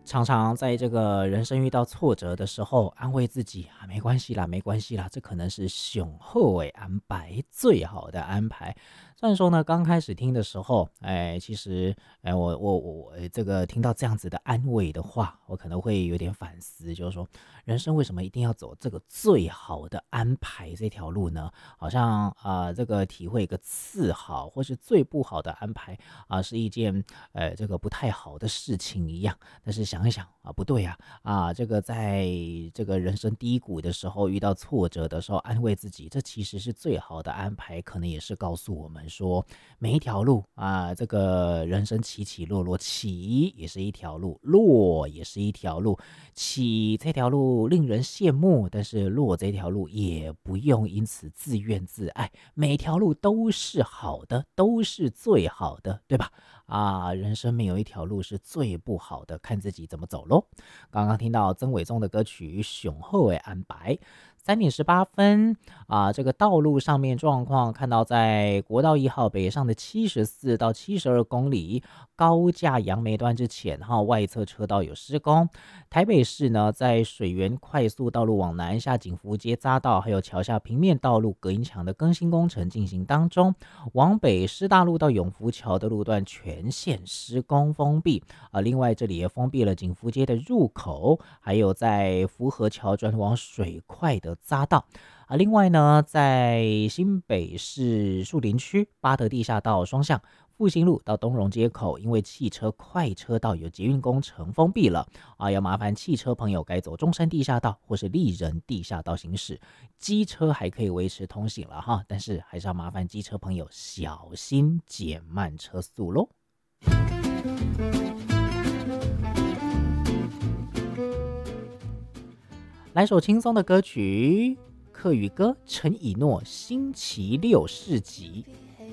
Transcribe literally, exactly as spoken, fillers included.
常常在这个人生遇到挫折的时候，安慰自己啊，没关系啦，没关系啦，这可能是雄厚诶安排，最好的安排。虽然说呢，刚开始听的时候，哎，其实，哎，我我我我哎这个听到这样子的安慰的话，我可能会有点反思，就是说，人生为什么一定要走这个最好的安排这条路呢？好像啊、呃这个体会一个次好或是最不好的安排啊、是一件呃这个不太好的事情一样。但是想一想啊，不对呀啊，这个在这个人生低谷的时候，遇到挫折的时候，安慰自己，这其实是最好的安排，可能也是告诉我们说，每一条路啊，这个人生起起落落，起也是一条路，落也是一条路，起这条路令人羡慕，但是落这条路也不用因此自怨自艾，每条路都是好的，都是最好的，对吧？啊，人生没有一条路是最不好的，看自己怎么走咯。刚刚听到曾伟忠的歌曲《雄厚的安排》，三点十八分啊，这个道路上面状况，看到在国道一号北上的七十四到七十二公里高架杨梅段之前，哈，外侧车道有施工。台北市呢，在水源快速道路往南下景福街匝道，还有桥下平面道路隔音墙的更新工程进行当中。往北师大路到永福桥的路段全线施工封闭啊。另外，这里也封闭了景福街的入口，还有在福和桥转往水快的匝道。啊，另外呢，在新北市树林区八德地下道双向复兴路到东荣街口，因为汽车快车道有捷运工程封闭了啊，要麻烦汽车朋友改走中山地下道或是立人地下道行驶，机车还可以维持通行了哈，但是还是要麻烦机车朋友小心减慢车速喽。来首轻松的歌曲，客语歌陈以诺《星期六市集》。